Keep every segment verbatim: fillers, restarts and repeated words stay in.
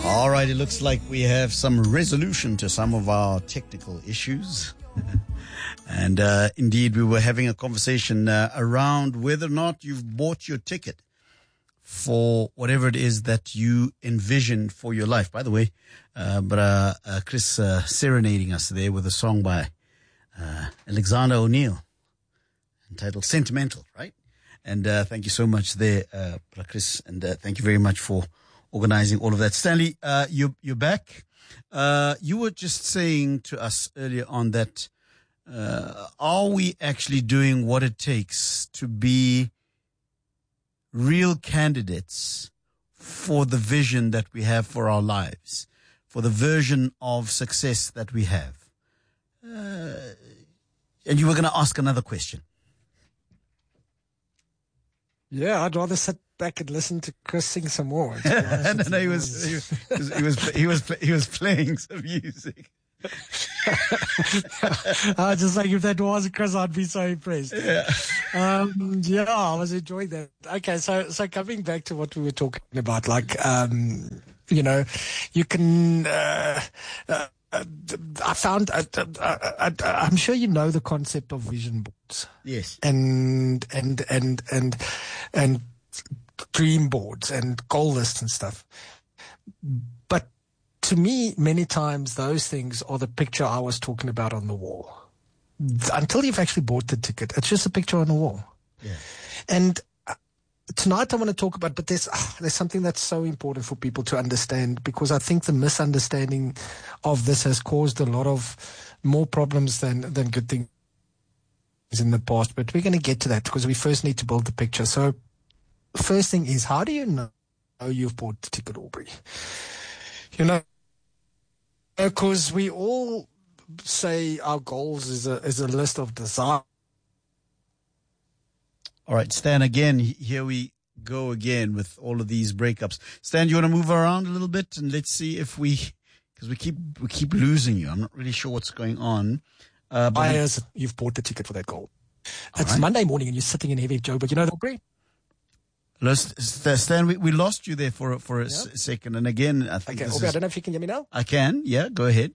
All right, it looks like we have some resolution to some of our technical issues. and uh, indeed, we were having a conversation uh, around whether or not you've bought your ticket for whatever it is that you envision for your life. By the way, uh, but uh, uh, Chris uh, serenading us there with a song by uh, Alexander O'Neill entitled Sentimental, right? And uh, thank you so much there, uh, Chris, and uh, thank you very much for organizing all of that. Stanley, uh, you, you're back. Uh, you were just saying to us earlier on that uh, are we actually doing what it takes to be real candidates for the vision that we have for our lives, for the version of success that we have? Uh, and you were going to ask another question. Yeah, I'd rather sit back and listen to Chris sing some more. no, no, he was, he was, he was, he was, he was playing some music. I just like, if that was Chris, I'd be so impressed. Yeah. Um, yeah, I was enjoying that. Okay, so so coming back to what we were talking about, like, um, you know, you can. Uh, uh, I found. Uh, uh, uh, I'm sure you know the concept of vision boards. Yes. And and and and and dream boards and goal lists and stuff. But to me, many times those things are the picture I was talking about on the wall. Until you've actually bought the ticket, it's just a picture on the wall. Yeah. And tonight I want to talk about, but there's uh, there's something that's so important for people to understand, because I think the misunderstanding of this has caused a lot of more problems than than good things in the past. But we're going to get to that, because we first need to build the picture. So first thing is, how do you know you've bought the ticket, Aubrey? You know, because we all say our goals is a is a list of desires. All right, Stan, again, here we go again with all of these breakups. Stan, you want to move around a little bit and let's see if we, because we keep we keep losing you. I'm not really sure what's going on. Uh, Buyers, you've bought the ticket for that goal. It's right. Monday morning and you're sitting in heavy Joburg. You know that, Aubrey? Stan, we, we lost you there for for a yeah. s- second, and again, I think. Okay, this Aubrey, is, I don't know if you can hear me now. I can. Yeah, go ahead.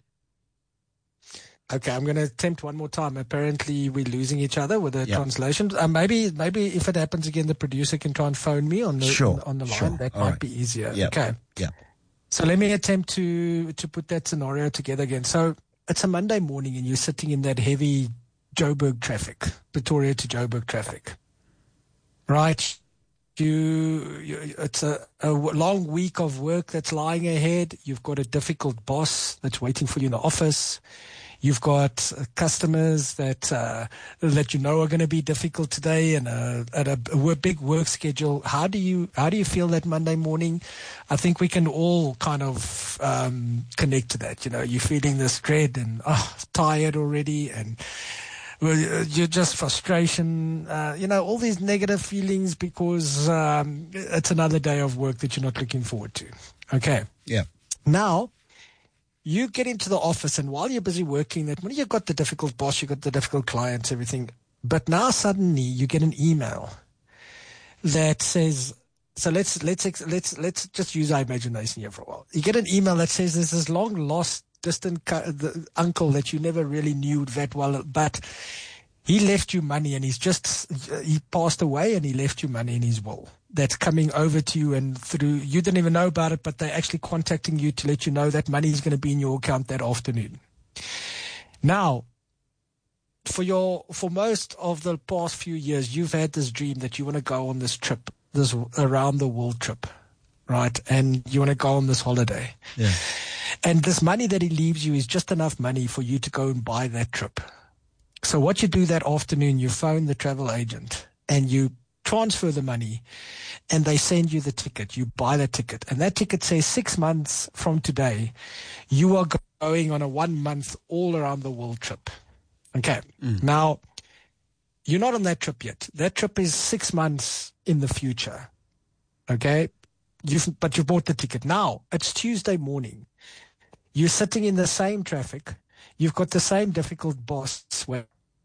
Okay, I'm going to attempt one more time. Apparently, we're losing each other with the yeah. translation. Uh, maybe, maybe if it happens again, the producer can try and phone me on the sure. on, on the line. Sure. That All might right. be easier. Yeah. Okay. Yeah. So let me attempt to to put that scenario together again. So it's a Monday morning, and you're sitting in that heavy Joburg traffic, Pretoria to Joburg traffic, right? You, you it's a, a long week of work that's lying ahead. You've got a difficult boss that's waiting for you in the office. You've got customers that uh, that you know are going to be difficult today, and a, at a, a big work schedule. How do you how do you feel that Monday morning? I think we can all kind of um, connect to that. You know, you're feeling this dread and oh, tired already, and well, you're just frustration. Uh, you know, all these negative feelings because um, it's another day of work that you're not looking forward to. Okay. Yeah. Now, you get into the office, and while you're busy working, that when you've got the difficult boss, you've got the difficult clients, everything. But now suddenly you get an email that says, so let's let's let's let's just use our imagination here for a while. You get an email that says there's this long lost distant the uncle that you never really knew that well, but he left you money, and he's just he passed away, and he left you money in his will. That's coming over to you, and through you didn't even know about it, but they're actually contacting you to let you know that money is going to be in your account that afternoon. Now, for your for most of the past few years, you've had this dream that you want to go on this trip, this around the world trip, right? And you want to go on this holiday. Yeah. And this money that he leaves you is just enough money for you to go and buy that trip. So what you do that afternoon, you phone the travel agent and you transfer the money, and they send you the ticket. You buy the ticket, and that ticket says six months from today, you are going on a one month all around the world trip. Okay. Mm. Now, you're not on that trip yet. That trip is six months in the future. Okay. You've, but you bought the ticket. Now, it's Tuesday morning. You're sitting in the same traffic. You've got the same difficult boss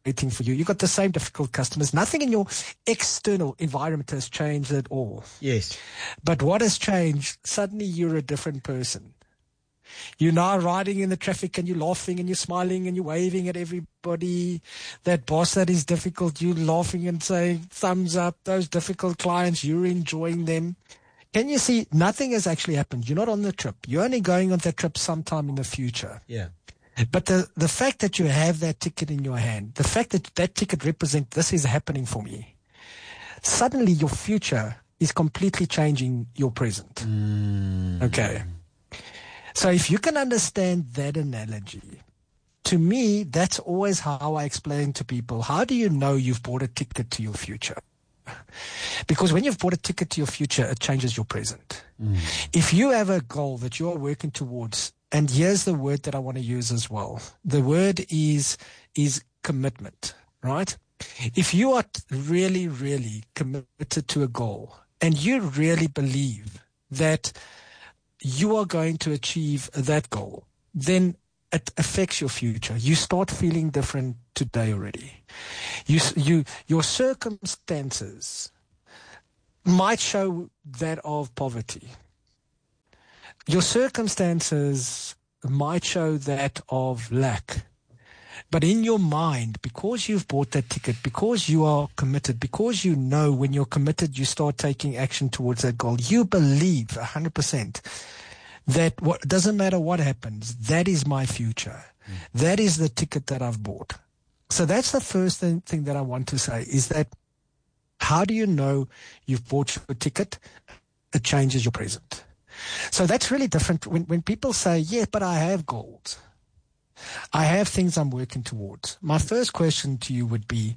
waiting for you. You've got the same difficult customers. Nothing in your external environment has changed at all. Yes. But what has changed, suddenly you're a different person. You're now riding in the traffic and you're laughing and you're smiling and you're waving at everybody. That boss that is difficult, you're laughing and saying thumbs up. Those difficult clients, you're enjoying them. Can you see, nothing has actually happened. You're not on the trip. You're only going on that trip sometime in the future. Yeah. But the, the fact that you have that ticket in your hand, the fact that that ticket represents this is happening for me, suddenly your future is completely changing your present. Mm. Okay. So if you can understand that analogy, to me, that's always how I explain to people, how do you know you've bought a ticket to your future? Because when you've bought a ticket to your future, it changes your present. Mm. If you have a goal that you are working towards, and here's the word that I want to use as well. The word is, is commitment, right? If you are really, really committed to a goal and you really believe that you are going to achieve that goal, then it affects your future. You start feeling different today already. You, you, your circumstances might show that of poverty. Your circumstances might show that of lack. But in your mind, because you've bought that ticket, because you are committed, because you know when you're committed, you start taking action towards that goal. You believe one hundred percent that what doesn't matter what happens, that is my future. Mm. That is the ticket that I've bought. So that's the first thing, thing that I want to say is that how do you know you've bought your ticket? It changes your present. So that's really different. When, when people say, yeah, but I have goals. I have things I'm working towards. My first question to you would be,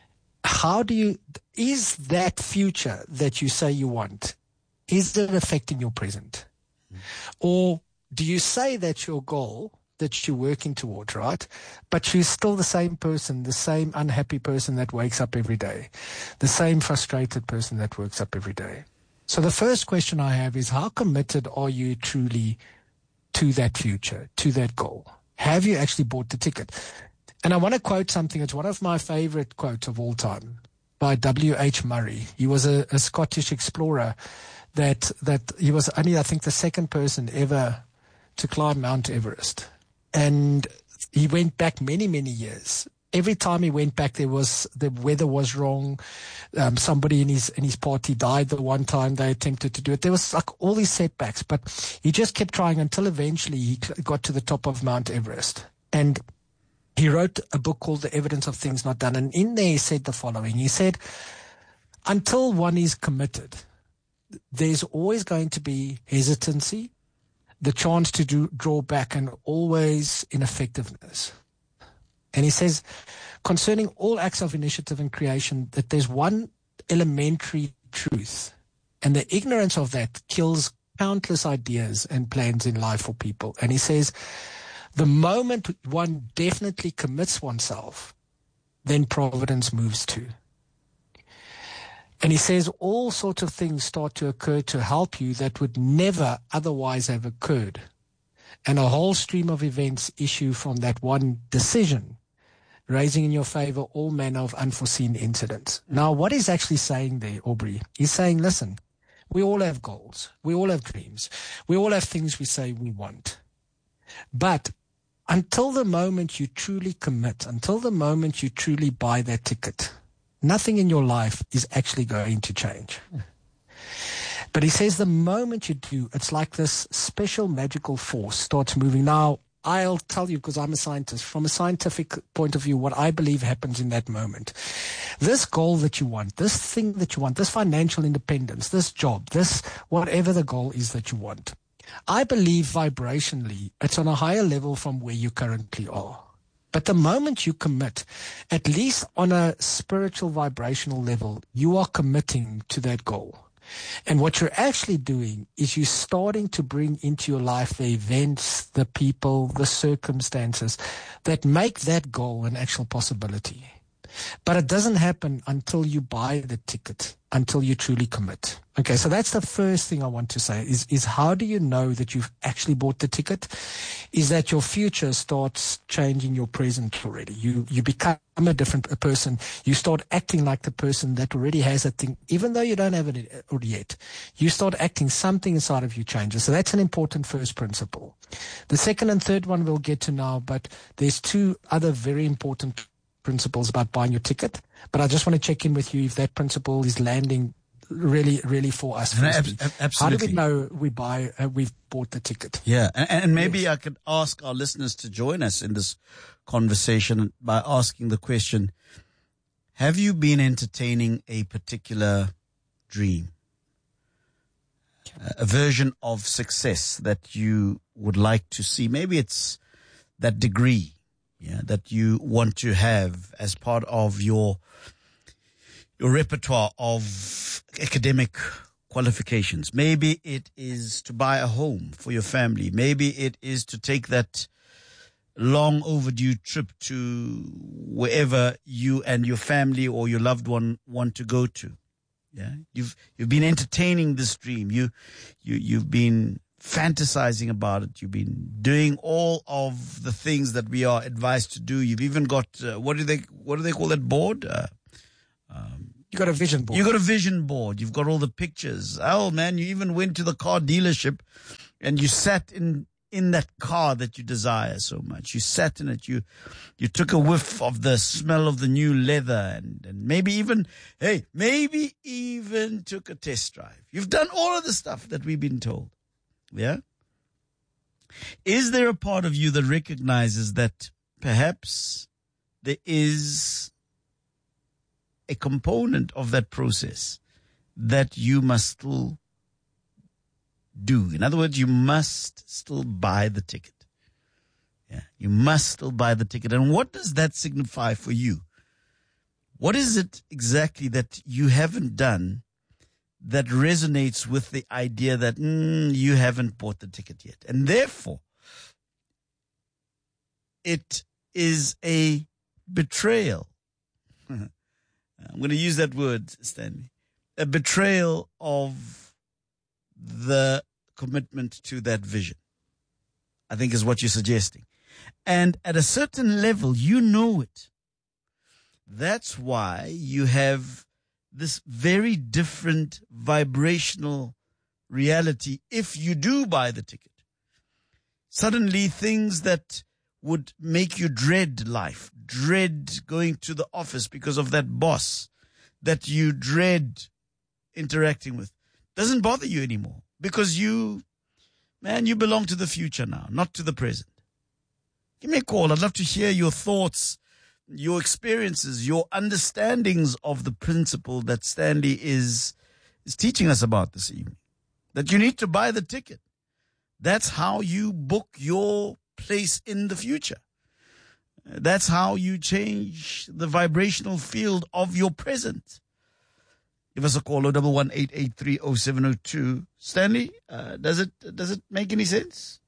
how do you, is that future that you say you want, is it affecting your present? Mm. Or do you say that's your goal that you're working towards, right? But you're still the same person, the same unhappy person that wakes up every day, the same frustrated person that wakes up every day. So the first question I have is, how committed are you truly to that future, to that goal? Have you actually bought the ticket? And I want to quote something. It's one of my favorite quotes of all time by W H Murray. He was a, a Scottish explorer that, that he was only, I think, the second person ever to climb Mount Everest. And he went back many, many years. Every time he went back, there was, the weather was wrong. Um, somebody in his, in his party died the one time they attempted to do it. There was like all these setbacks, but he just kept trying until eventually he got to the top of Mount Everest. And he wrote a book called The Evidence of Things Not Done. And in there he said the following. He said, until one is committed, there's always going to be hesitancy, the chance to do, draw back, and always ineffectiveness. And he says, concerning all acts of initiative and creation, that there's one elementary truth, and the ignorance of that kills countless ideas and plans in life for people. And he says, the moment one definitely commits oneself, then providence moves too. And he says all sorts of things start to occur to help you that would never otherwise have occurred. And a whole stream of events issue from that one decision, raising in your favor all manner of unforeseen incidents. Now, what he's actually saying there, Aubrey, he's saying, listen, we all have goals. We all have dreams. We all have things we say we want. But until the moment you truly commit, until the moment you truly buy that ticket, nothing in your life is actually going to change. But he says the moment you do, it's like this special magical force starts moving. Now, I'll tell you, because I'm a scientist, from a scientific point of view, what I believe happens in that moment. This goal that you want, this thing that you want, this financial independence, this job, this whatever the goal is that you want, I believe vibrationally it's on a higher level from where you currently are. But the moment you commit, at least on a spiritual vibrational level, you are committing to that goal. And what you're actually doing is you're starting to bring into your life the events, the people, the circumstances that make that goal an actual possibility. But it doesn't happen until you buy the ticket, until you truly commit. Okay, so that's the first thing I want to say is, is how do you know that you've actually bought the ticket? Is that your future starts changing your present already. You you become a different a person. You start acting like the person that already has that thing, even though you don't have it yet. You start acting, something inside of you changes. So that's an important first principle. The second and third one we'll get to now, but there's two other very important principles about buying your ticket. But I just want to check in with you if that principle is landing really, really for us. No, ab- absolutely. How do we know we buy, uh, we've bought the ticket? Yeah, and, and maybe yes. I could ask our listeners to join us in this conversation by asking the question, have you been entertaining a particular dream, a version of success that you would like to see? Maybe it's that degree, yeah, that you want to have as part of your your repertoire of academic qualifications. Maybe it is to buy a home for your family. Maybe it is to take that long overdue trip to wherever you and your family or your loved one want to go to. Yeah, you've you've been entertaining this dream. You you you've been fantasizing about it. You've been doing all of the things that we are advised to do. You've even got uh, what do they what do they call that board? Uh, um, you got a vision board. You got a vision board. You've got all the pictures. Oh man, you even went to the car dealership and you sat in in that car that you desire so much. You sat in it. You you took a whiff of the smell of the new leather and, and maybe even, hey, maybe even took a test drive. You've done all of the stuff that we've been told. Yeah? Is there a part of you that recognizes that perhaps there is a component of that process that you must still do? In other words, you must still buy the ticket. Yeah, you must still buy the ticket. And what does that signify for you? What is it exactly that you haven't done that resonates with the idea that mm, you haven't bought the ticket yet? And therefore, it is a betrayal. I'm going to use that word, Stanley. A betrayal of the commitment to that vision, I think is what you're suggesting. And at a certain level, you know it. That's why you have this very different vibrational reality if you do buy the ticket. Suddenly things that would make you dread life, dread going to the office because of that boss that you dread interacting with, doesn't bother you anymore because you, man, you belong to the future now, not to the present. Give me a call. I'd love to hear your thoughts, your experiences, your understandings of the principle that Stanley is, is teaching us about this evening. That you need to buy the ticket. That's how you book your place in the future. That's how you change the vibrational field of your present. Give us a call, oh one one eight eight three oh seven oh two. Stanley, uh, does it does it make any sense?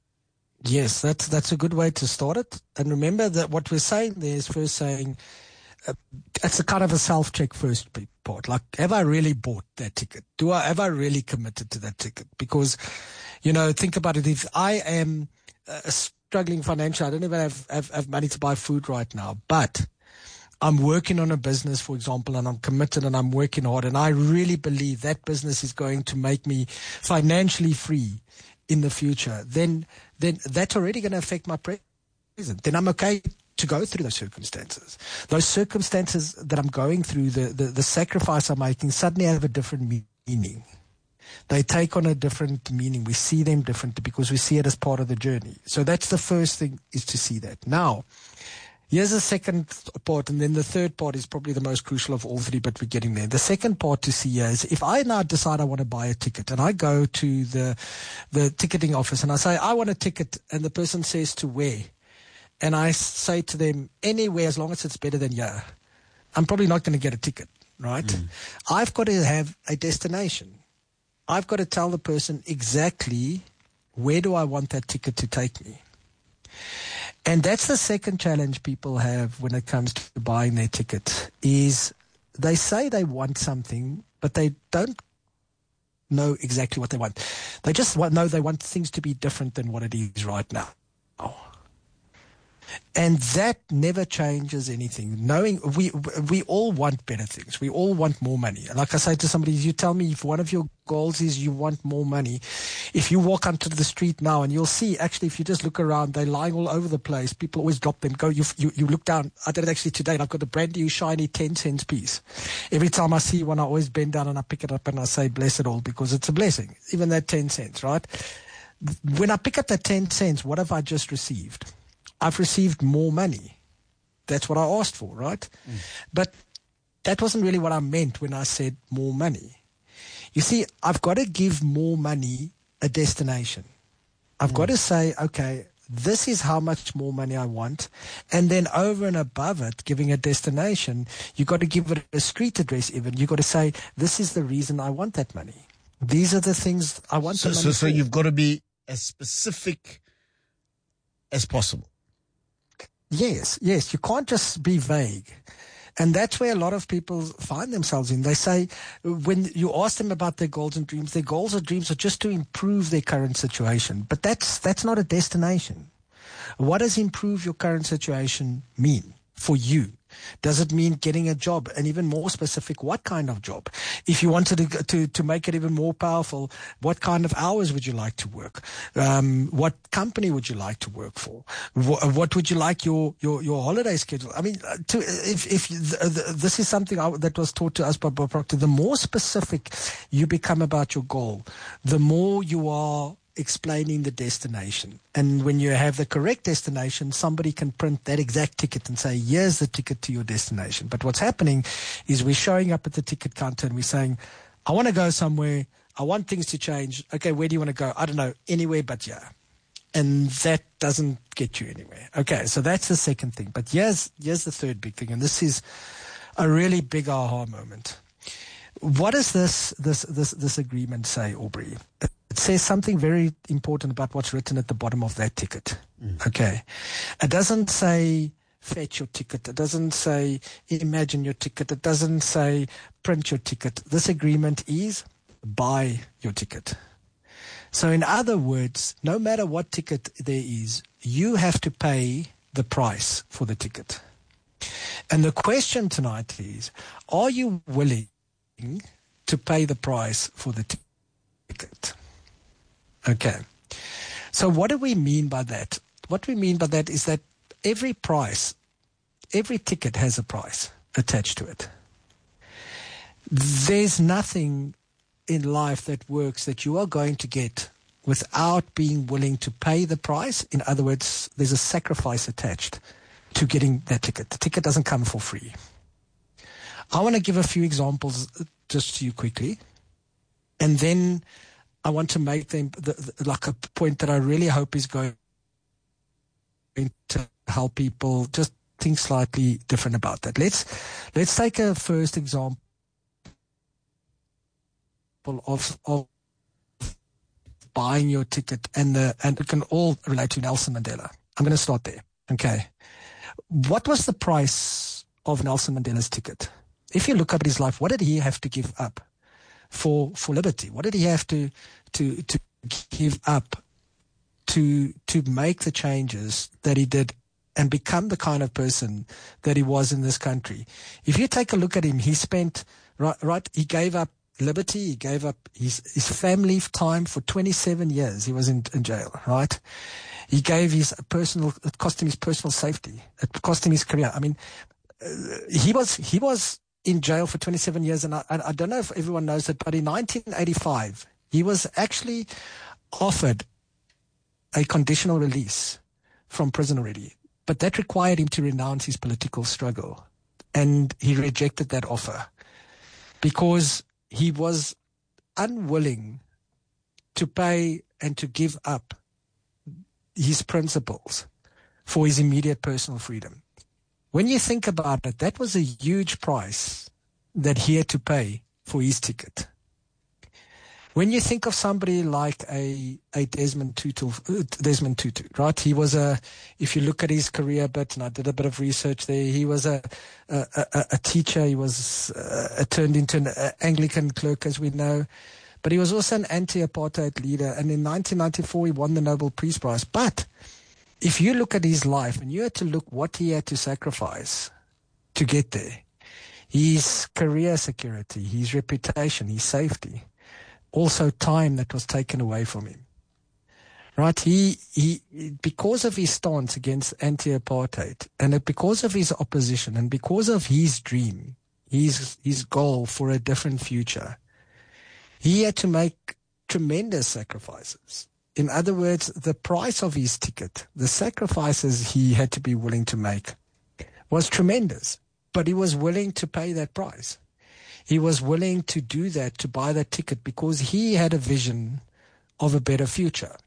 Yes, that's that's a good way to start it. And remember that what we're saying there is first saying, uh, it's a kind of a self-check first part. Like, have I really bought that ticket? Do I, have I really committed to that ticket? Because, you know, think about it. If I am uh, struggling financially, I don't even have, have, have money to buy food right now, but I'm working on a business, for example, and I'm committed and I'm working hard, and I really believe that business is going to make me financially free in the future, then then that's already going to affect my present. Then I'm okay to go through those circumstances. Those circumstances that I'm going through, the, the, the sacrifice I'm making, suddenly have a different meaning. They take on a different meaning. We see them differently because we see it as part of the journey. So that's the first thing, is to see that. Now, here's the second part, and then the third part is probably the most crucial of all three, but we're getting there. The second part to see is, if I now decide I want to buy a ticket, and I go to the the ticketing office and I say, I want a ticket, and the person says to where? And I say to them, anywhere as long as it's better than yeah. I'm probably not going to get a ticket, right? Mm. I've got to have a destination. I've got to tell the person exactly where do I want that ticket to take me. And that's the second challenge people have when it comes to buying their ticket, is they say they want something, but they don't know exactly what they want. They just want, know they want things to be different than what it is right now. And that never changes anything. Knowing we we all want better things. We all want more money. Like I say to somebody, you tell me if one of your goals is you want more money. If you walk onto the street now, and you'll see, actually, if you just look around, they're lying all over the place. People always drop them. Go, you you, you look down. I did it actually today, and I've got a brand new shiny ten cents piece. Every time I see one, I always bend down and I pick it up and I say, bless it all, because it's a blessing. Even that ten cents, right? When I pick up that ten cents, what have I just received? I've received more money. That's what I asked for, right? Mm. But that wasn't really what I meant when I said more money. You see, I've got to give more money a destination. I've mm. got to say, okay, this is how much more money I want. And then over and above it, giving a destination, you've got to give it a street address even. You've got to say, this is the reason I want that money. These are the things I want so, the money so, so for. you've got to be as specific as possible. Yes, yes. You can't just be vague. And that's where a lot of people find themselves in. They say, when you ask them about their goals and dreams, their goals or dreams are just to improve their current situation. But that's that's not a destination. What does improve your current situation mean for you? Does it mean getting a job? And even more specific, what kind of job? If you wanted to to, to make it even more powerful, what kind of hours would you like to work? Um, what company would you like to work for? What, what would you like your, your, your holiday schedule? I mean, to, if if the, the, this is something I, that was taught to us by Bob Proctor, the more specific you become about your goal, the more you are explaining the destination. And when you have the correct destination, somebody can print that exact ticket and say, here's the ticket to your destination. But what's happening is we're showing up at the ticket counter and we're saying, I want to go somewhere. I want things to change. Okay, where do you want to go? I don't know, anywhere but here. And that doesn't get you anywhere. Okay, so that's the second thing. But here's, here's the third big thing. And this is a really big aha moment. What does this, this, this, this agreement say, Aubrey? It says something very important about what's written at the bottom of that ticket. Mm. Okay. It doesn't say fetch your ticket. It doesn't say imagine your ticket. It doesn't say print your ticket. This agreement is buy your ticket. So in other words, no matter what ticket there is, you have to pay the price for the ticket. And the question tonight is, are you willing to pay the price for the t- ticket? Okay. So what do we mean by that? What we mean by that is that every price, every ticket has a price attached to it. There's nothing in life that works that you are going to get without being willing to pay the price. In other words, there's a sacrifice attached to getting that ticket. The ticket doesn't come for free. I want to give a few examples just to you quickly. And then I want to make them the, the, like a point that I really hope is going to help people just think slightly different about that. Let's let's take a first example of of buying your ticket, and the and it can all relate to Nelson Mandela. I'm going to start there. Okay, what was the price of Nelson Mandela's ticket? If you look up at his life, what did he have to give up for for liberty? What did he have to to to give up to to make the changes that he did and become the kind of person that he was in this country? If you take a look at him, he spent right, right he gave up liberty, he gave up his his family time for twenty-seven years. He was in, in jail, right? He gave his personal, it cost him his personal safety. It cost him his career. I mean, uh, he was he was in jail for twenty-seven years, and I, I don't know if everyone knows it, but in nineteen eighty-five, he was actually offered a conditional release from prison already, but that required him to renounce his political struggle, and he rejected that offer because he was unwilling to pay and to give up his principles for his immediate personal freedom. When you think about it, that was a huge price that he had to pay for his ticket. When you think of somebody like a, a Desmond Tutu, Desmond Tutu, right? He was a, if you look at his career a bit, and I did a bit of research there, he was a, a, a, a teacher. He was uh, turned into an uh, Anglican clerk, as we know. But he was also an anti-apartheid leader. And in nineteen ninety-four, he won the Nobel Peace Prize. But if you look at his life and you had to look what he had to sacrifice to get there, his career security, his reputation, his safety, also time that was taken away from him. Right? He, he, because of his stance against anti-apartheid and because of his opposition and because of his dream, his, his goal for a different future, he had to make tremendous sacrifices. In other words, the price of his ticket, the sacrifices he had to be willing to make was tremendous, but he was willing to pay that price. He was willing to do that, to buy that ticket, because he had a vision of a better future.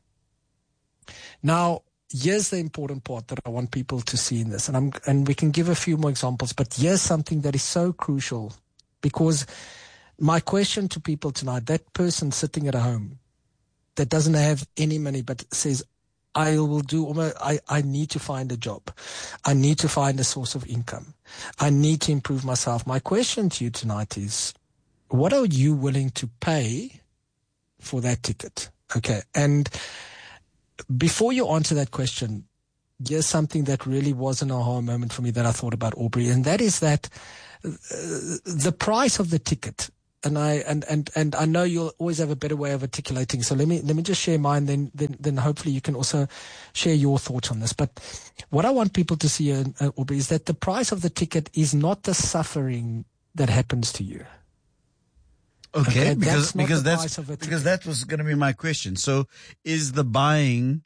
Now, here's the important part that I want people to see in this, and I'm, and we can give a few more examples, but here's something that is so crucial, because my question to people tonight, that person sitting at home that doesn't have any money but says, I will do, I, I need to find a job. I need to find a source of income. I need to improve myself. My question to you tonight is, what are you willing to pay for that ticket? Okay. And before you answer that question, here's something that really was an aha moment for me that I thought about, Aubrey, and that is that uh, the price of the ticket. And I and, and, and I know you'll always have a better way of articulating. So let me let me just share mine. Then then then hopefully you can also share your thoughts on this. But what I want people to see, uh, Aubrey, is that the price of the ticket is not the suffering that happens to you. Okay, okay? because that's because that's because that was going to be my question. So is the buying?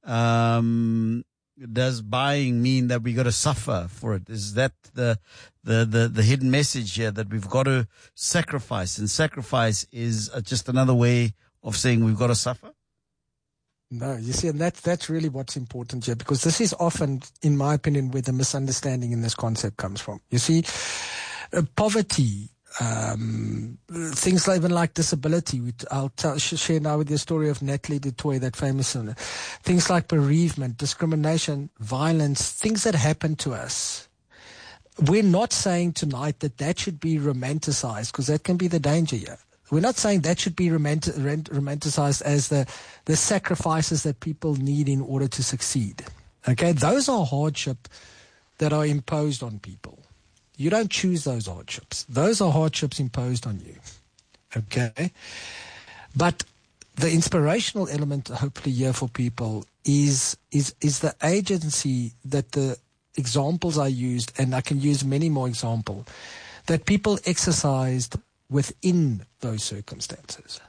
Um, Does buying mean that we got to suffer for it? Is that the, the, the, the hidden message here, that we've got to sacrifice, and sacrifice is just another way of saying we've got to suffer? No, you see, and that, that's really what's important here, because this is often, in my opinion, where the misunderstanding in this concept comes from. You see, uh, poverty, Um, things like, even like disability. I'll tell, share now with you a story of Natalie du Toit, that famous one. Things like bereavement, discrimination, violence, things that happen to us. We're not saying tonight that that should be romanticized, because that can be the danger here. We're not saying that should be romantic, romanticized as the, the sacrifices that people need in order to succeed. Okay, those are hardships that are imposed on people. You don't choose those hardships. Those are hardships imposed on you. Okay? But the inspirational element, hopefully, here for people is is is the agency that the examples I used, and I can use many more examples, that people exercised within those circumstances.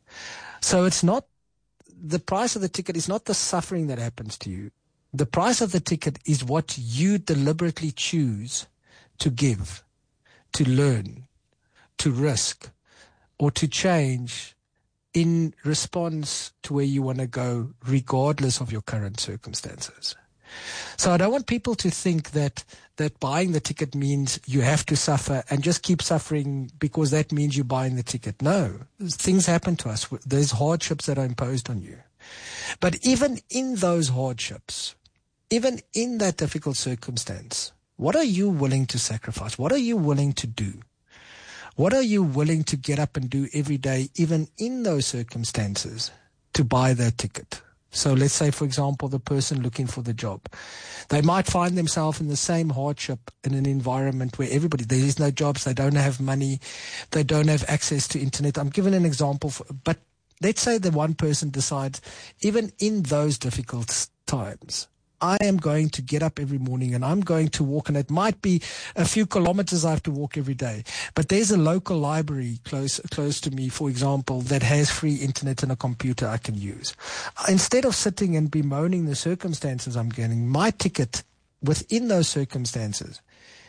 So it's not, the price of the ticket is not the suffering that happens to you. The price of the ticket is what you deliberately choose to give, to learn, to risk, or to change in response to where you want to go, regardless of your current circumstances. So I don't want people to think that that buying the ticket means you have to suffer and just keep suffering because that means you're buying the ticket. No, things happen to us. There's hardships that are imposed on you. But even in those hardships, even in that difficult circumstance, what are you willing to sacrifice? What are you willing to do? What are you willing to get up and do every day, even in those circumstances, to buy that ticket? So let's say, for example, the person looking for the job. They might find themselves in the same hardship in an environment where everybody, there is no jobs, they don't have money, they don't have access to internet. I'm giving an example, for, but let's say the one person decides, even in those difficult times, I am going to get up every morning and I'm going to walk, and it might be a few kilometers I have to walk every day. But there's a local library close close to me, for example, that has free internet and a computer I can use. Instead of sitting and bemoaning the circumstances I'm getting, my ticket within those circumstances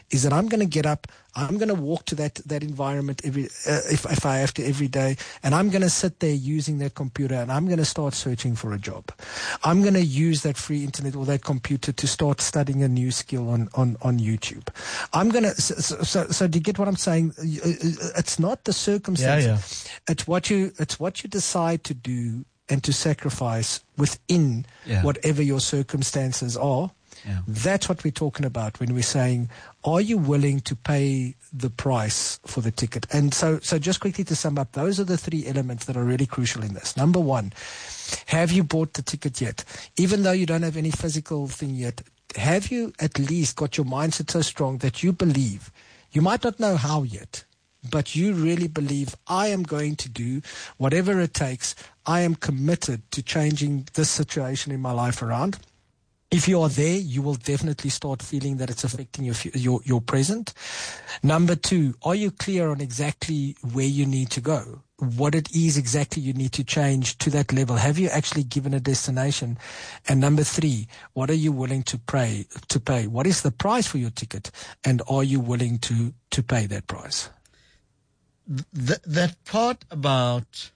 is that I'm going to get up, I'm going to walk to that, that environment every, uh, if, if I have to every day, and I'm going to sit there using that computer and I'm going to start searching for a job. I'm going to use that free internet or that computer to start studying a new skill on, on, on YouTube. I'm going to, so, so, so do you get what I'm saying? It's not the circumstances. Yeah, yeah. It's what you, it's what you decide to do and to sacrifice within Yeah. whatever your circumstances are. Yeah. That's what we're talking about when we're saying, are you willing to pay the price for the ticket? And so, so just quickly to sum up, those are the three elements that are really crucial in this. Number one, have you bought the ticket yet? Even though you don't have any physical thing yet, have you at least got your mindset so strong that you believe, you might not know how yet, but you really believe, I am going to do whatever it takes. I am committed to changing this situation in my life around. If you are there, you will definitely start feeling that it's affecting your your your present. Number two, are you clear on exactly where you need to go? What it is exactly you need to change to that level? Have you actually given a destination? And number three, what are you willing to pay to pay? What is the price for your ticket? And are you willing to to pay that price? Th- that part about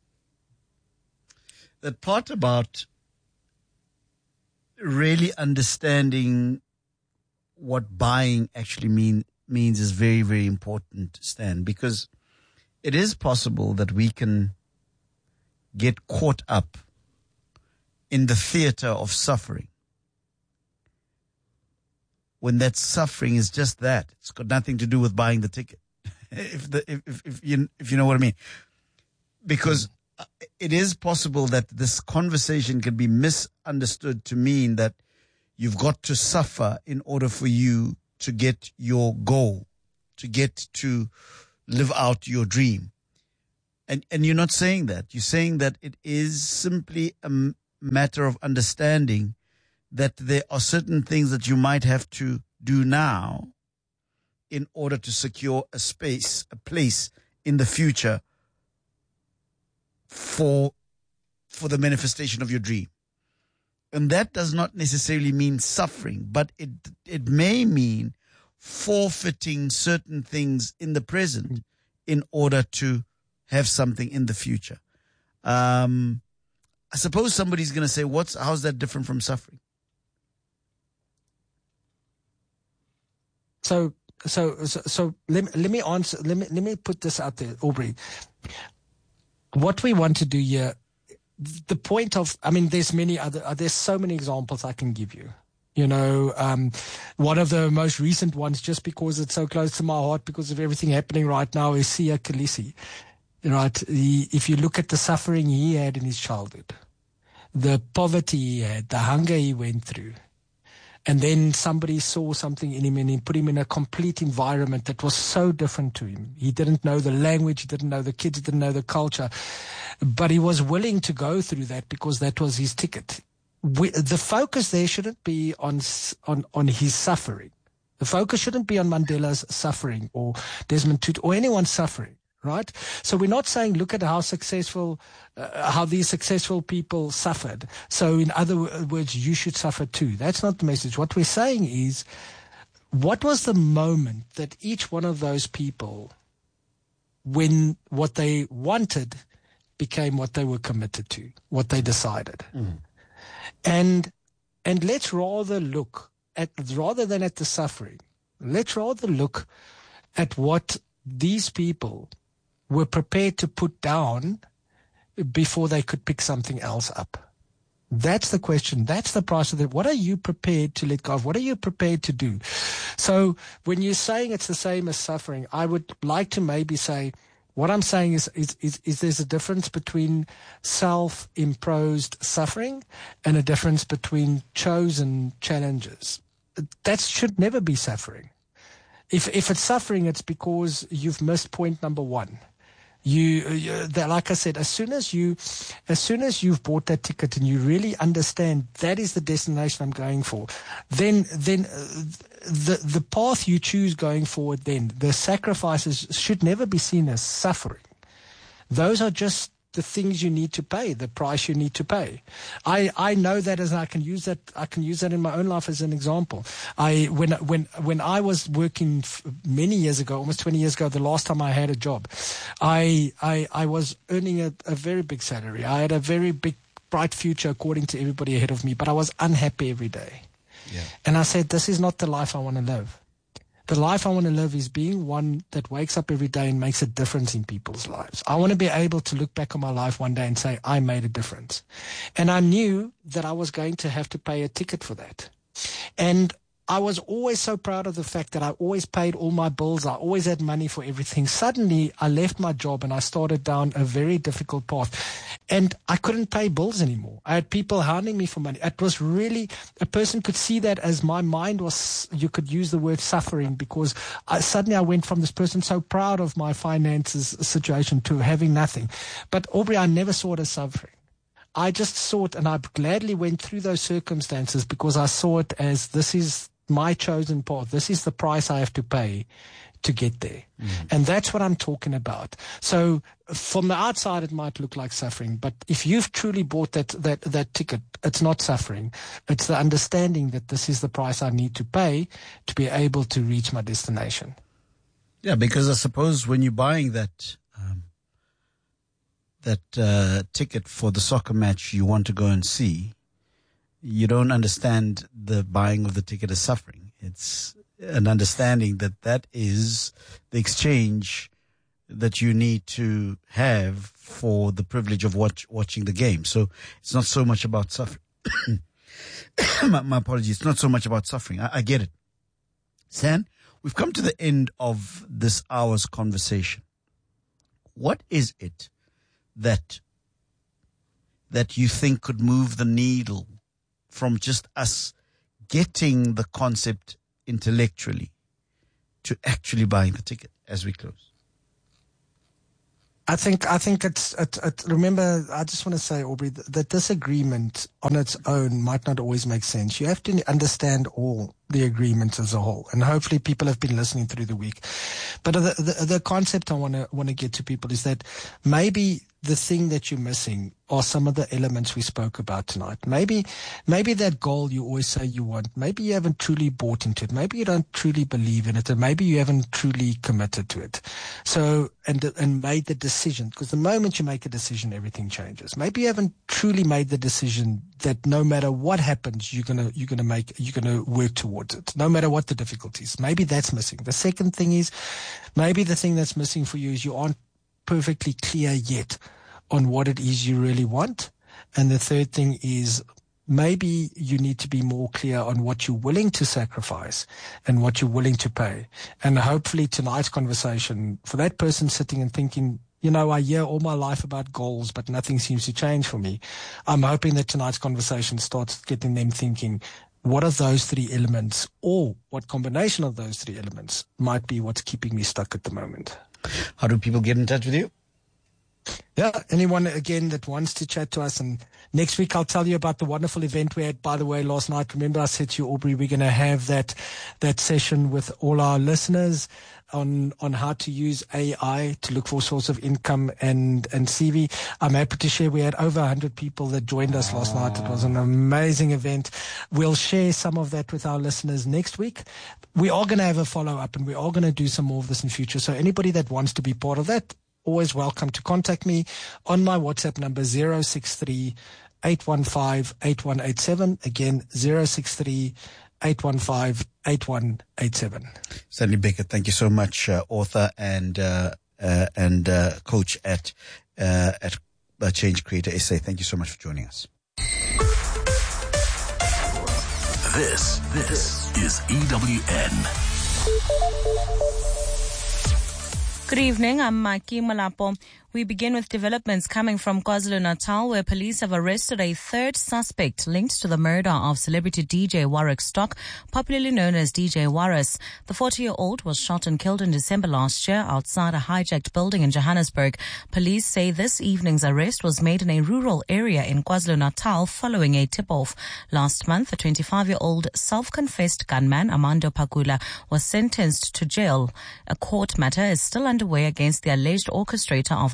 that part about really understanding what buying actually mean means is very, very important, Stan, because it is possible that we can get caught up in the theater of suffering when that suffering is just that. It's got nothing to do with buying the ticket. If the if, if, if you if you know what I mean, because it is possible that this conversation can be misunderstood to mean that you've got to suffer in order for you to get your goal, to get to live out your dream, and and you're not saying that. You're saying that it is simply a m- matter of understanding that there are certain things that you might have to do now in order to secure a space, a place in the future for for the manifestation of your dream. And that does not necessarily mean suffering, but it it may mean forfeiting certain things in the present in order to have something in the future. Um, I suppose somebody's going to say, "What's how's that different from suffering?" So, so, so, so let, let me answer, let me, let me put this out there, Aubrey. What we want to do here, the point of, I mean, there's many other, there's so many examples I can give you. You know, um, one of the most recent ones, just because it's so close to my heart because of everything happening right now, is Siya Kolisi. Right? He, if you look at the suffering he had in his childhood, the poverty he had, the hunger he went through, and then somebody saw something in him and he put him in a complete environment that was so different to him. He didn't know the language, he didn't know the kids, didn't know the culture, but he was willing to go through that because that was his ticket. We, the focus there shouldn't be on, on, on his suffering. The focus shouldn't be on Mandela's suffering or Desmond Tutu or anyone's suffering. Right? So we're not saying, look at how successful, uh, how these successful people suffered. So in other words, you should suffer too. That's not the message. What we're saying is, what was the moment that each one of those people, when what they wanted became what they were committed to, what they decided? Mm. And, and let's rather look at, rather than at the suffering, let's rather look at what these people were prepared to put down before they could pick something else up. That's the question. That's the price of it. What are you prepared to let go of? What are you prepared to do? So when you're saying it's the same as suffering, I would like to maybe say, what I'm saying is, is, is, is there's a difference between self-imposed suffering and a difference between chosen challenges. That should never be suffering. If if it's suffering, it's because you've missed point number one. You, you that, like I said, as soon as you, as soon as you've bought that ticket and you really understand that is the destination I'm going for, then then uh, the the path you choose going forward, then the sacrifices should never be seen as suffering. Those are just the things you need to pay, the price you need to pay. I, I know that as I can use that, I can use that in my own life as an example. I, when, when, when I was working f- many years ago, almost twenty years ago, the last time I had a job, I, I, I was earning a, a very big salary. I had a very big, bright future according to everybody ahead of me, but I was unhappy every day. Yeah. And I said, this is not the life I want to live. The life I want to live is being one that wakes up every day and makes a difference in people's lives. I want to be able to look back on my life one day and say, I made a difference. And I knew that I was going to have to pay a ticket for that. And I was always so proud of the fact that I always paid all my bills. I always had money for everything. Suddenly, I left my job and I started down a very difficult path. And I couldn't pay bills anymore. I had people hounding me for money. It was really, a person could see that as my mind was, you could use the word suffering, because I, suddenly I went from this person so proud of my finances situation to having nothing. But Aubrey, I never saw it as suffering. I just saw it, and I gladly went through those circumstances because I saw it as, this is my chosen path. This is the price I have to pay to get there. Mm. And that's what I'm talking about. So from the outside, it might look like suffering, but if you've truly bought that, that, that ticket, it's not suffering. It's the understanding that this is the price I need to pay to be able to reach my destination. Yeah, because I suppose when you're buying that, um, that, uh, ticket for the soccer match you want to go and see, you don't understand the buying of the ticket as suffering. It's an understanding that that is the exchange that you need to have for the privilege of watch, watching the game. So it's not so much about suffering. my, my apologies. It's not so much about suffering. I, I get it. San, we've come to the end of this hour's conversation. What is it that, that you think could move the needle from just us getting the concept intellectually to actually buying the ticket as we close? I think, I think it's, it, it, remember, I just want to say, Aubrey, that this agreement on its own might not always make sense. You have to understand all the agreements as a whole. And hopefully people have been listening through the week. But the, the, the concept I want to, want to get to people is that maybe the thing that you're missing are some of the elements we spoke about tonight. Maybe, maybe that goal you always say you want, maybe you haven't truly bought into it. Maybe you don't truly believe in it, and maybe you haven't truly committed to it. So, and, and made the decision, because the moment you make a decision, everything changes. Maybe you haven't truly made the decision that no matter what happens, you're gonna, you're gonna make, you're gonna work towards it, no matter what the difficulties. Maybe that's missing. The second thing is, maybe the thing that's missing for you is you aren't perfectly clear yet on what it is you really want. And the third thing is, maybe you need to be more clear on what you're willing to sacrifice and what you're willing to pay. And hopefully tonight's conversation, for that person sitting and thinking, you know, I hear all my life about goals, but nothing seems to change for me. I'm hoping that tonight's conversation starts getting them thinking, what are those three elements, or what combination of those three elements might be what's keeping me stuck at the moment? How do people get in touch with you? Yeah, anyone, again, that wants to chat to us. And next week, I'll tell you about the wonderful event we had, by the way, last night. Remember, I said to you, Aubrey, we're going to have that that session with all our listeners on on how to use A I to look for source of income and, and C V. I'm happy to share we had over one hundred people that joined us last night. It was an amazing event. We'll share some of that with our listeners next week. We are going to have a follow-up, and we are going to do some more of this in future. So anybody that wants to be part of that, always welcome to contact me on my WhatsApp number, zero six three, eight one five, eight one eight seven. Again, zero six three, eight one five, eight one eight seven. Stanley Beckett, thank you so much, uh, author and uh, uh, and uh, coach at uh, at uh, Change Creator S A. Thank you so much for joining us. This, this is E W N. Good evening, I'm Maki Malapo. We begin with developments coming from KwaZulu-Natal, where police have arrested a third suspect linked to the murder of celebrity D J Warwick Stock, popularly known as D J Warris. The forty-year-old was shot and killed in December last year outside a hijacked building in Johannesburg. Police say this evening's arrest was made in a rural area in KwaZulu-Natal following a tip-off. Last month, a twenty-five-year-old self-confessed gunman, Amando Pakula, was sentenced to jail. A court matter is still underway against the alleged orchestrator of the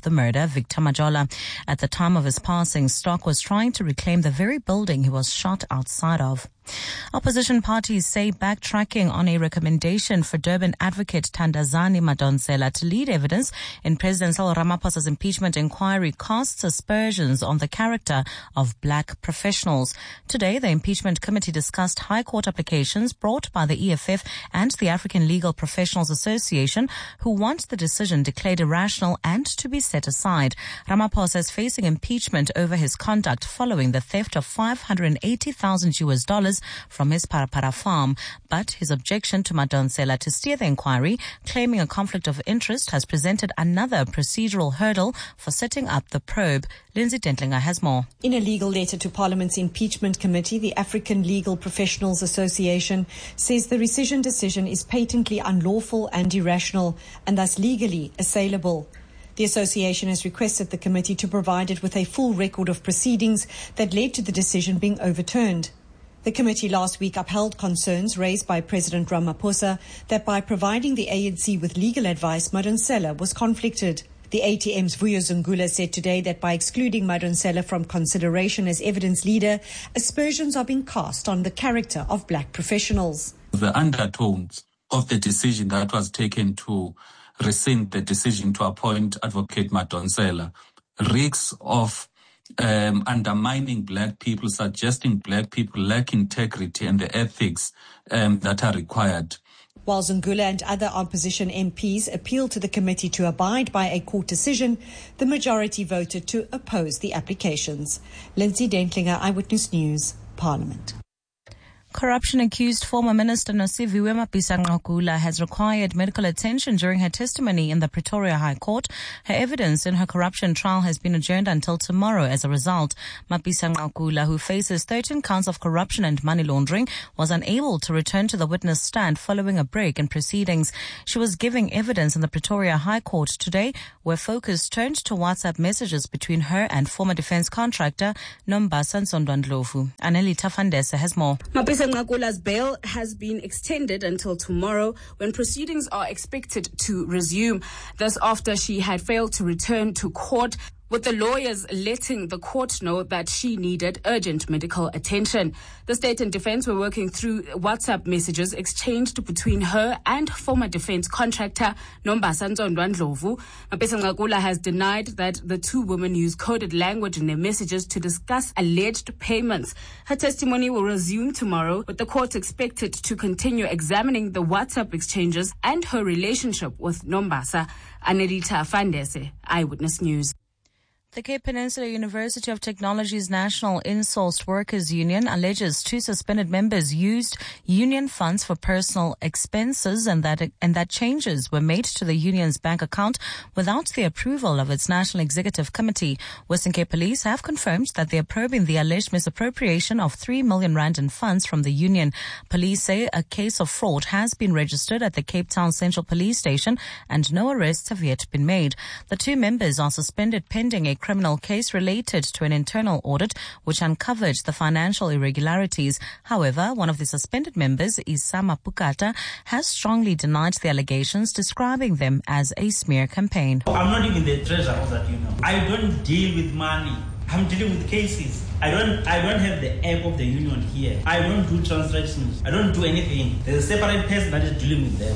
the murder, Victor Majola. At the time of his passing, Stock was trying to reclaim the very building he was shot outside of. Opposition parties say backtracking on a recommendation for Durban advocate Thandazani Madonsela to lead evidence in President Cyril Ramaphosa's impeachment inquiry casts aspersions on the character of black professionals. Today, the impeachment committee discussed High Court applications brought by the E F F and the African Legal Professionals Association, who want the decision declared irrational and to be set aside. Ramaphosa is facing impeachment over his conduct following the theft of five hundred eighty thousand U S dollars from his Parapara farm, but his objection to Madonsela to steer the inquiry, claiming a conflict of interest, has presented another procedural hurdle for setting up the probe. Lindsay Dentlinger has more. In a legal letter to Parliament's impeachment committee, the African Legal Professionals Association says the rescission decision is patently unlawful and irrational and thus legally assailable. The association has requested the committee to provide it with a full record of proceedings that led to the decision being overturned. The committee last week upheld concerns raised by President Ramaphosa that by providing the A N C with legal advice, Madonsela was conflicted. The A T M's Vuyo Zungula said today that by excluding Madonsela from consideration as evidence leader, aspersions are being cast on the character of black professionals. The undertones of the decision that was taken to rescind the decision to appoint Advocate Madonsela reeks of Um, undermining black people, suggesting black people lack integrity and the ethics um, that are required. While Zungula and other opposition M Ps appealed to the committee to abide by a court decision, the majority voted to oppose the applications. Lindsay Dentlinger, Eyewitness News, Parliament. Corruption-accused former Minister Nosiviwe Mapisa-Nqakula has required medical attention during her testimony in the Pretoria High Court. Her evidence in her corruption trial has been adjourned until tomorrow. As a result, Mapisa-Nqakula, who faces thirteen counts of corruption and money laundering, was unable to return to the witness stand following a break in proceedings. She was giving evidence in the Pretoria High Court today, where focus turned to WhatsApp messages between her and former defense contractor Nombasa Nsondwandlovu. Anelita Fandese has more. Nqakula's bail has been extended until tomorrow, when proceedings are expected to resume. This after she had failed to return to court, with the lawyers letting the court know that she needed urgent medical attention. The state and defense were working through WhatsApp messages exchanged between her and former defense contractor Nombasa Nsondwandlovu. Mapisa-Nqakula has denied that the two women used coded language in their messages to discuss alleged payments. Her testimony will resume tomorrow, with the court expected to continue examining the WhatsApp exchanges and her relationship with Nombasa. Anelita Fandese, Eyewitness News. The Cape Peninsula University of Technology's National Insourced Workers Union alleges two suspended members used union funds for personal expenses and that and that changes were made to the union's bank account without the approval of its National Executive Committee. Western Cape Police have confirmed that they are probing the alleged misappropriation of three million rand in funds from the union. Police say a case of fraud has been registered at the Cape Town Central Police Station and no arrests have yet been made. The two members are suspended pending a criminal case related to an internal audit which uncovered the financial irregularities. However, one of the suspended members, Isama Pukata, has strongly denied the allegations, describing them as a smear campaign. I'm not even the treasurer of that union. I don't deal with money. I'm dealing with cases. I don't I don't have the app of the union here. I don't do transactions. I don't do anything. There's a separate person that is dealing with them.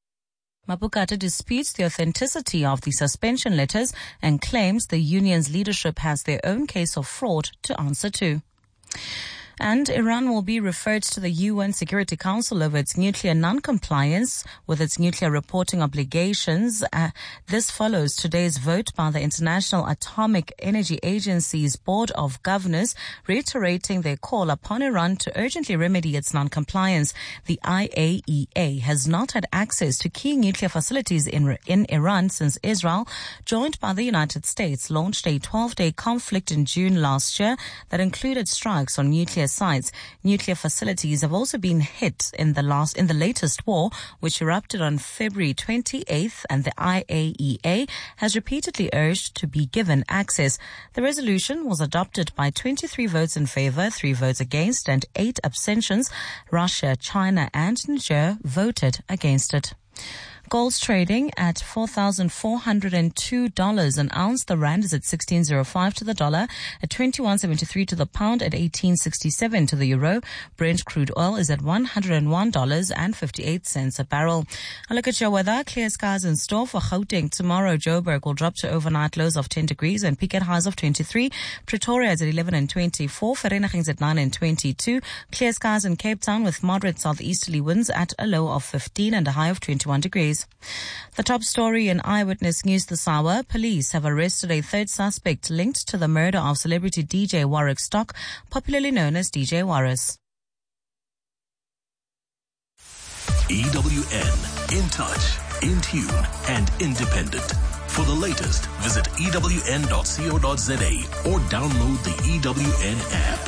Mapukata disputes the authenticity of the suspension letters and claims the union's leadership has their own case of fraud to answer to. And Iran will be referred to the U N Security Council over its nuclear non-compliance with its nuclear reporting obligations. Uh, this follows today's vote by the International Atomic Energy Agency's Board of Governors, reiterating their call upon Iran to urgently remedy its non-compliance. The I A E A has not had access to key nuclear facilities in, in Iran since Israel, joined by the United States, launched a twelve-day conflict in June last year that included strikes on nuclear sites. Nuclear facilities have also been hit in the last in the latest war, which erupted on February twenty-eighth, and the I A E A has repeatedly urged to be given access. The resolution was adopted by twenty-three votes in favor, three votes against, and eight abstentions. Russia, China, and Niger voted against it. Gold's trading at four thousand four hundred two dollars an ounce. The rand is at sixteen oh five to the dollar, at twenty-one seventy-three to the pound, at eighteen sixty-seven to the euro. Brent crude oil is at one hundred one dollars and fifty-eight cents a barrel. A look at your weather. Clear skies in store for Gauteng. Tomorrow, Joburg will drop to overnight lows of ten degrees and peak at highs of twenty-three. Pretoria is at eleven and twenty-four. Vereeniging is at nine and twenty-two. Clear skies in Cape Town with moderate southeasterly winds at a low of fifteen and a high of twenty-one degrees. The top story in Eyewitness News this hour. Police have arrested a third suspect linked to the murder of celebrity D J Warwick Stock, popularly known as D J Warris. E W N, in touch, in tune, and independent. For the latest, visit E W N dot co dot za or download the E W N app.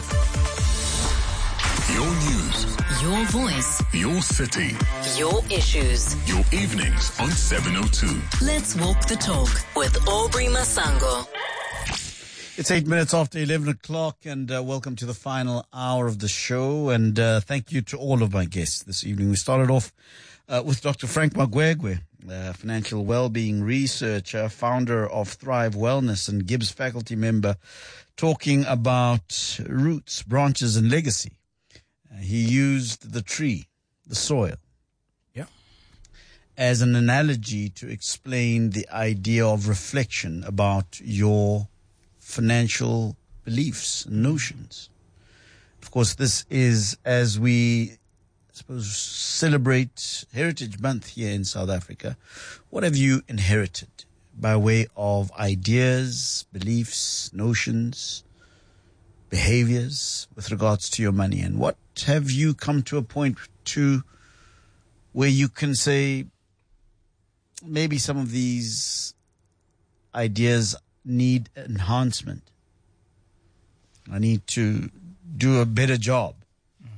Your news, Your voice, your city, your issues. your evenings on seven oh two. Let's walk the talk with Aubrey Masango. It's eight minutes after eleven o'clock, and uh, welcome to the final hour of the show. And uh, thank you to all of my guests this evening. We started off uh, with Doctor Frank Magwegwe, uh, financial well-being researcher, founder of Thrive Wellness and Gibbs faculty member, talking about roots, branches, and legacy. Uh, he used the tree, the soil, Yeah. as an analogy to explain the idea of reflection about your financial beliefs and notions. Of course, this is as we, I suppose, celebrate Heritage Month here in South Africa. What have you inherited by way of ideas, beliefs, notions, behaviors with regards to your money? And what have you come to a point to where you can say maybe some of these ideas need enhancement? I need to do a better job mm.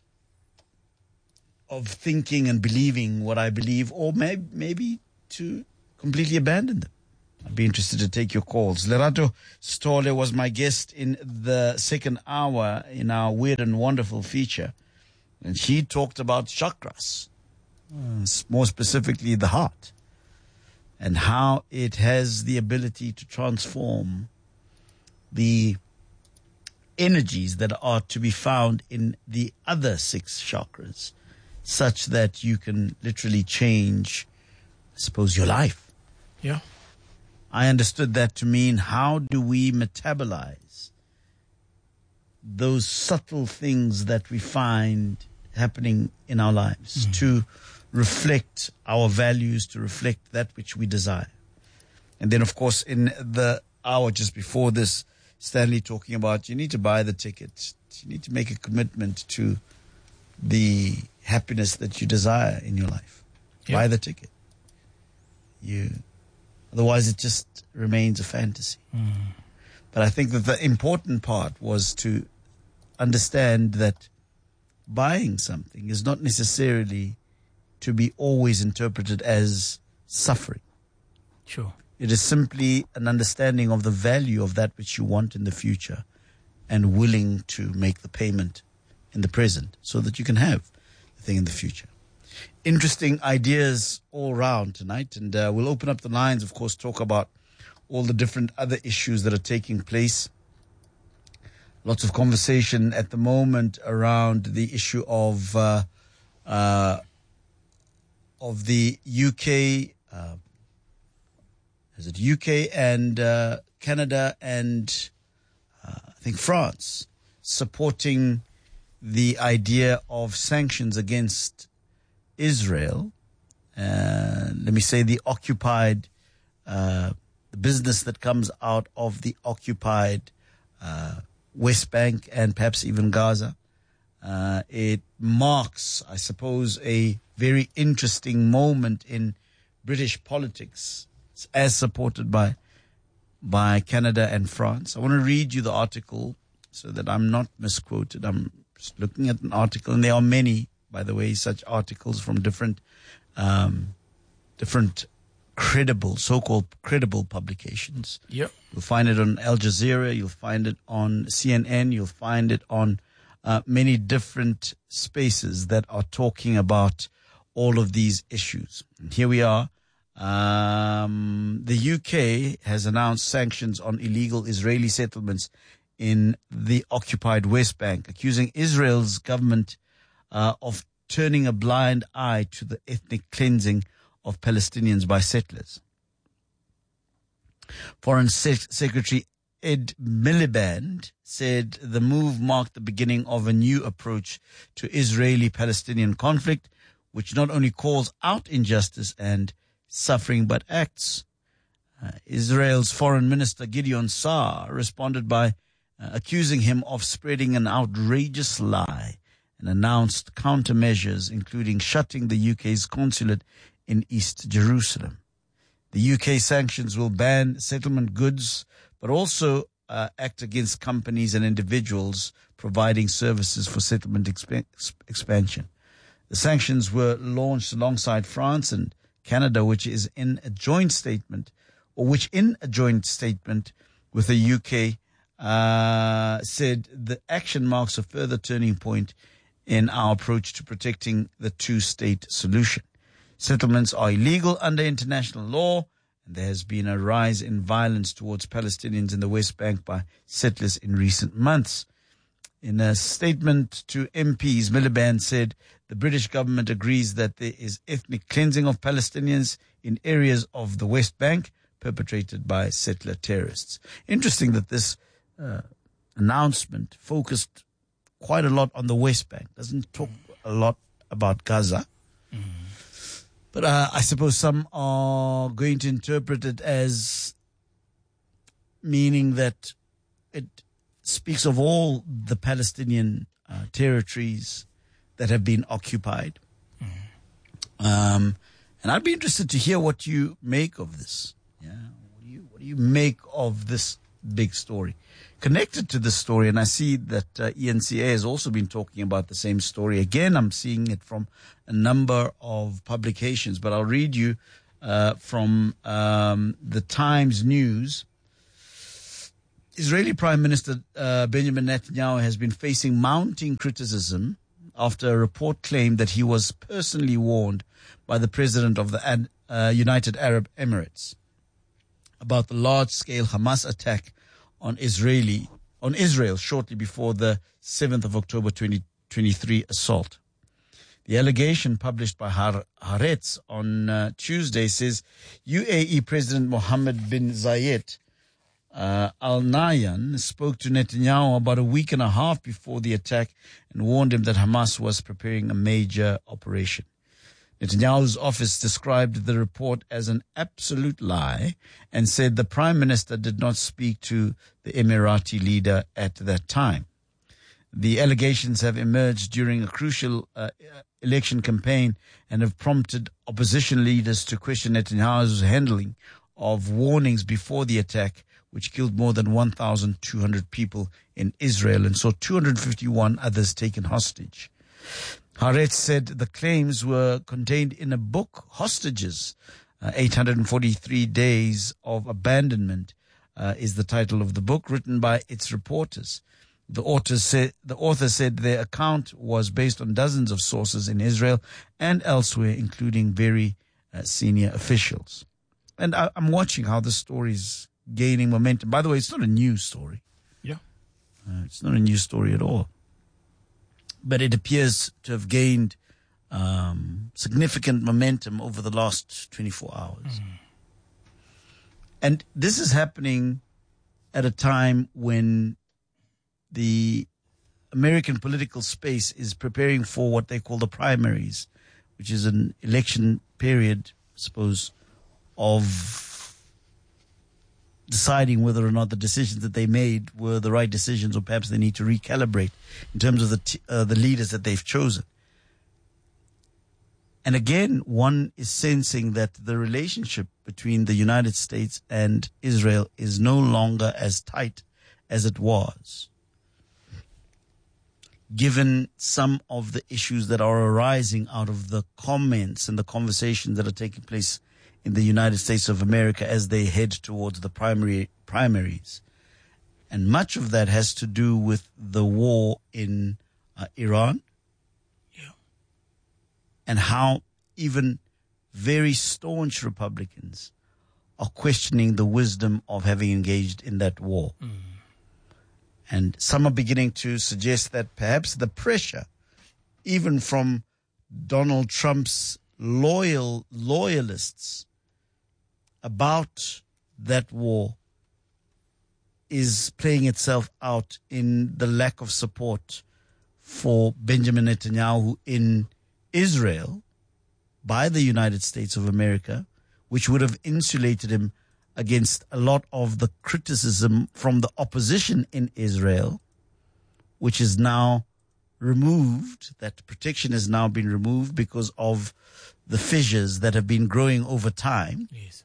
of thinking and believing what I believe, or maybe, maybe to completely abandon them. I'd be interested to take your calls. Lerato Stole was my guest in the second hour in our Weird and Wonderful feature, and she talked about chakras, uh, more specifically the heart, and how it has the ability to transform the energies that are to be found in the other six chakras, such that you can literally change, I suppose, your life. Yeah. I understood that to mean, how do we metabolize those subtle things that we find happening in our lives mm. to reflect our values, to reflect that which we desire. And then, of course, in the hour just before this, Stanley talking about you need to buy the ticket. You need to make a commitment to the happiness that you desire in your life. Yep. Buy the ticket. You, otherwise it just remains a fantasy. Mm. But I think that the important part was to understand that buying something is not necessarily to be always interpreted as suffering. Sure. It is simply an understanding of the value of that which you want in the future and willing to make the payment in the present so that you can have the thing in the future. Interesting ideas all round tonight, and uh, we'll open up the lines, of course, talk about all the different other issues that are taking place. Lots of conversation at the moment around the issue of uh, uh, of the U K, uh, is it U K and uh, Canada and uh, I think France supporting the idea of sanctions against Israel. Uh, let me say the occupied, uh, the business that comes out of the occupied uh, West Bank and perhaps even Gaza. Uh, it marks, I suppose, a very interesting moment in British politics, as supported by by Canada and France. I want to read you the article so that I'm not misquoted. I'm just looking at an article, and there are many, by the way, such articles from different um, different credible, so-called credible publications. Yep. You'll find it on Al Jazeera. You'll find it on C N N. You'll find it on uh, many different spaces that are talking about all of these issues. And here we are. Um, the U K has announced sanctions on illegal Israeli settlements in the occupied West Bank, accusing Israel's government uh, of turning a blind eye to the ethnic cleansing of Palestinians by settlers. Foreign Se- Secretary Ed Miliband said the move marked the beginning of a new approach to Israeli-Palestinian conflict, which not only calls out injustice and suffering, but acts. Uh, Israel's Foreign Minister Gideon Saar responded by uh, accusing him of spreading an outrageous lie and announced countermeasures, including shutting the U K's consulate in East Jerusalem. The U K sanctions will ban settlement goods, but also uh, act against companies and individuals providing services for settlement exp- expansion. The sanctions were launched alongside France and Canada, which is in a joint statement, or which in a joint statement with the U K uh, said the action marks a further turning point in our approach to protecting the two-state solution. Settlements are illegal under international law, and there has been a rise in violence towards Palestinians in the West Bank by settlers in recent months. In a statement to M Ps, Miliband said the British government agrees that there is ethnic cleansing of Palestinians in areas of the West Bank perpetrated by settler terrorists. Interesting that this uh, announcement focused quite a lot on the West Bank. Doesn't talk a lot about Gaza. Mm. But uh, I suppose some are going to interpret it as meaning that it speaks of all the Palestinian uh, territories that have been occupied. Mm. Um, and I'd be interested to hear what you make of this. Yeah, what do you what do you make of this big story? Connected to this story, and I see that uh, E N C A has also been talking about the same story. Again, I'm seeing it from a number of publications, but I'll read you uh, from um, the Times News. Israeli Prime Minister uh, Benjamin Netanyahu has been facing mounting criticism after a report claimed that he was personally warned by the president of the Ad, uh, United Arab Emirates about the large-scale Hamas attack on Israeli on Israel shortly before the seventh of October twenty twenty-three assault. The allegation published by Har- Haaretz on uh, Tuesday says U A E President Mohammed bin Zayed uh, Al Nahyan spoke to Netanyahu about a week and a half before the attack and warned him that Hamas was preparing a major operation. Netanyahu's office described the report as an absolute lie and said the prime minister did not speak to the Emirati leader at that time. The allegations have emerged during a crucial uh, election campaign and have prompted opposition leaders to question Netanyahu's handling of warnings before the attack, which killed more than one thousand two hundred people in Israel and saw two hundred fifty-one others taken hostage. Haaretz said the claims were contained in a book, Hostages, uh, eight hundred forty-three Days of Abandonment uh, is the title of the book, written by its reporters. The author said, the author said their account was based on dozens of sources in Israel and elsewhere, including very uh, senior officials. And I, I'm watching how the story is gaining momentum. By the way, it's not a news story. Yeah. Uh, it's not a news story at all. But it appears to have gained um, significant momentum over the last twenty-four hours. Mm-hmm. And this is happening at a time when the American political space is preparing for what they call the primaries, which is an election period, I suppose, of deciding whether or not the decisions that they made were the right decisions, or perhaps they need to recalibrate in terms of the t- uh, the leaders that they've chosen. And again, one is sensing that the relationship between the United States and Israel is no longer as tight as it was, given some of the issues that are arising out of the comments and the conversations that are taking place in the United States of America as they head towards the primary primaries. And much of that has to do with the war in uh, Iran. Yeah. And how even very staunch Republicans are questioning the wisdom of having engaged in that war. Mm. And some are beginning to suggest that perhaps the pressure, even from Donald Trump's loyal loyalists about that war, is playing itself out in the lack of support for Benjamin Netanyahu in Israel by the United States of America, which would have insulated him against a lot of the criticism from the opposition in Israel, which is now removed. That protection has now been removed because of the fissures that have been growing over time. Yes.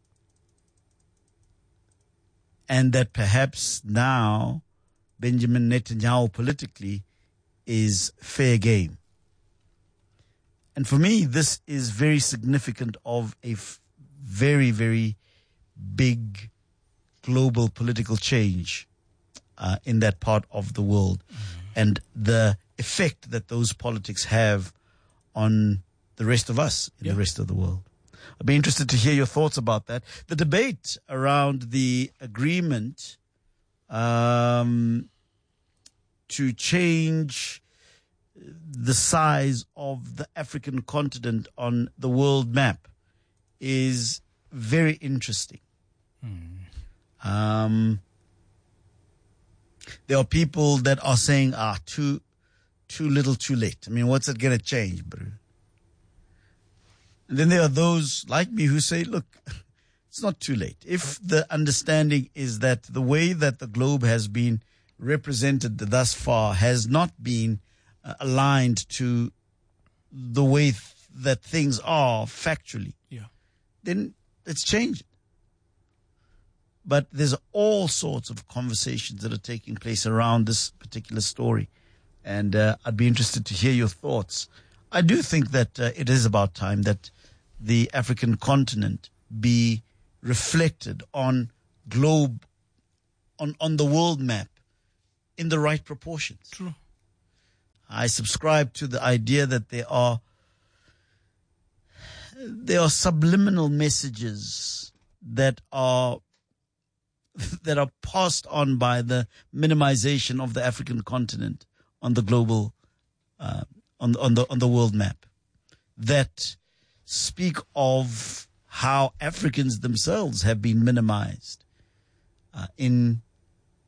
And that perhaps now Benjamin Netanyahu politically is fair game. And for me, this is very significant of a f- very, very big global political change uh, in that part of the world, mm-hmm. and the effect that those politics have on the rest of us in yep. the rest of the world. I'd be interested to hear your thoughts about that. The debate around the agreement um, to change the size of the African continent on the world map is very interesting. Hmm. Um, there are people that are saying, ah, too, too little, too late. I mean, what's it going to change, bro? And then there are those like me who say, look, it's not too late. If the understanding is that the way that the globe has been represented thus far has not been uh, aligned to the way th- that things are factually, yeah. then let's change it. But there's all sorts of conversations that are taking place around this particular story. And uh, I'd be interested to hear your thoughts. I do think that uh, it is about time that the African continent be reflected on globe, on, on the world map in the right proportions. True. I subscribe to the idea that there are there are subliminal messages that are that are passed on by the minimization of the African continent on the global uh, on on the on the world map, that speak of how Africans themselves have been minimized uh, in